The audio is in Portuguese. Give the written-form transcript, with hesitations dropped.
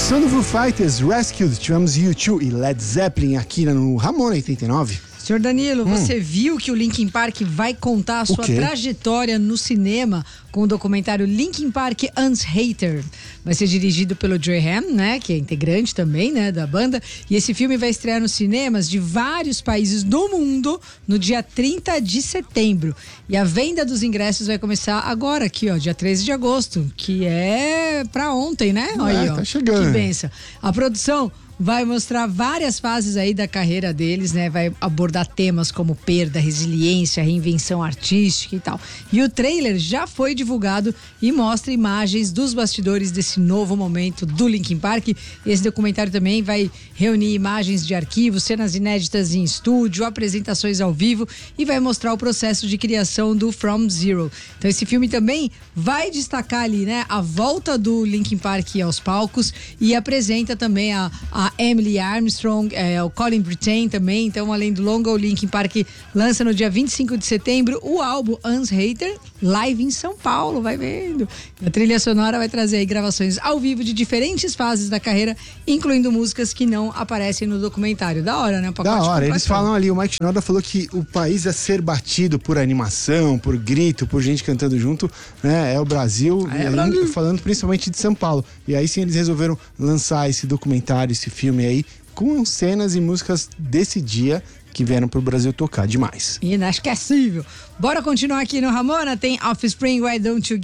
Som do Foo Fighters, Rescued, tivemos U2 e Led Zeppelin aqui no Ramona 89. Senhor Danilo, você viu que o Linkin Park vai contar a sua trajetória no cinema com o documentário Linkin Park Unhated. Vai ser dirigido pelo Joey Ham, né, que é integrante também, né, da banda. E esse filme vai estrear nos cinemas de vários países do mundo no dia 30 de setembro. E a venda dos ingressos vai começar agora aqui, ó, dia 13 de agosto, que é pra ontem, né? Aí, ó, tá chegando. Que benção. A produção vai mostrar várias fases aí da carreira deles, né? Vai abordar temas como perda, resiliência, reinvenção artística e tal. E o trailer já foi divulgado e mostra imagens dos bastidores desse novo momento do Linkin Park. Esse documentário também vai reunir imagens de arquivos, cenas inéditas em estúdio, apresentações ao vivo e vai mostrar o processo de criação do From Zero. Então esse filme também vai destacar ali, né, a volta do Linkin Park aos palcos e apresenta também a Emily Armstrong, o Colin Brittain também. Então, além do longa, o Linkin Park lança no dia 25 de setembro o álbum Unhated, live em São Paulo, vai vendo. A trilha sonora vai trazer aí gravações ao vivo de diferentes fases da carreira, incluindo músicas que não aparecem no documentário. Da hora, né? O pacote da hora, completão. eles falam ali, o Mike Shinoda falou que o país a ser batido por animação, por grito, por gente cantando junto, né? É o Brasil, Brasil. Falando principalmente de São Paulo. E aí sim eles resolveram lançar esse documentário, esse filme aí, com cenas e músicas desse dia que vieram pro Brasil tocar demais. Inesquecível. Bora continuar aqui no Ramona, tem Offspring, Why Don't You